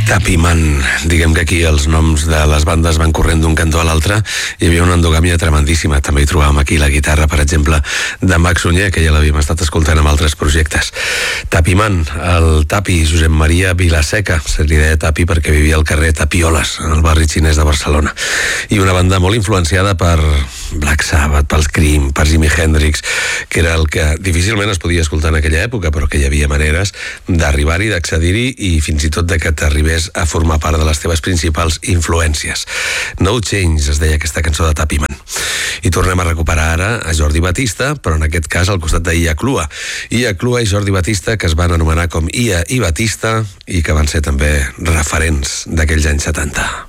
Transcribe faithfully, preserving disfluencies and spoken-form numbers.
Tapiman, diguem que aquí els noms de les bandes van corrent d'un cantó a l'altre. Hi havia una endogàmia tremendíssima. També hi trobàvem aquí la guitarra, per exemple, de Max Sunyer, que ja l'havíem estat escoltant amb altres projectes. Tapiman, el Tapi, Josep Maria Vilaseca, se li deia Tapi perquè vivia al carrer Tapioles, en el barri xinès de Barcelona. I una banda molt influenciada per Black Sabbath, pels Cream, per Jimi Hendrix, que era el que difícilment es podia escoltar en aquella època, però que hi havia maneres d'arribar-hi, d'accedir-hi i fins i tot de que t'arribés a formar part de les teves principals influències. No Change es deia aquesta cançó de Tapiman. I tornem a recuperar ara a Jordi Batista, però en aquest cas al costat d'Ia Clua. Ia Clua i Jordi Batista, que es van anomenar com Ia i Batista i que van ser també referents d'aquells anys setanta.